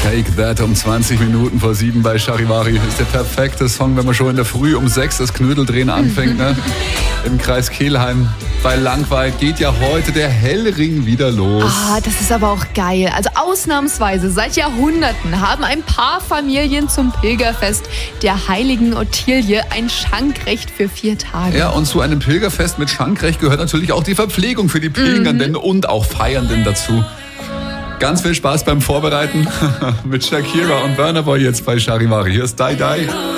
Take That um 20 Minuten vor 7 bei Charivari. Ist der perfekte Song, wenn man schon in der Früh um 6 das Knödeldrehen anfängt. Ne? Im Kreis Kelheim bei Langweid geht ja heute der Hellring wieder los. Ah, das ist aber auch geil. Also ausnahmsweise seit Jahrhunderten haben ein paar Familien zum Pilgerfest der heiligen Ottilie ein Schankrecht für 4 Tage. Ja, und zu einem Pilgerfest mit Schankrecht gehört natürlich auch die Verpflegung für die Pilgernden und auch Feiernden dazu. Ganz viel Spaß beim Vorbereiten mit Shakira und Burna Boy jetzt bei Charivari. Hier ist Die Die.